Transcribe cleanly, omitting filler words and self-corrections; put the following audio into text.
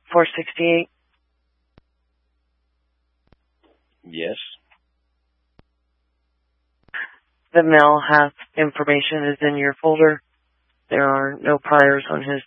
468? Yes. The male health information is in your folder. There are no priors on his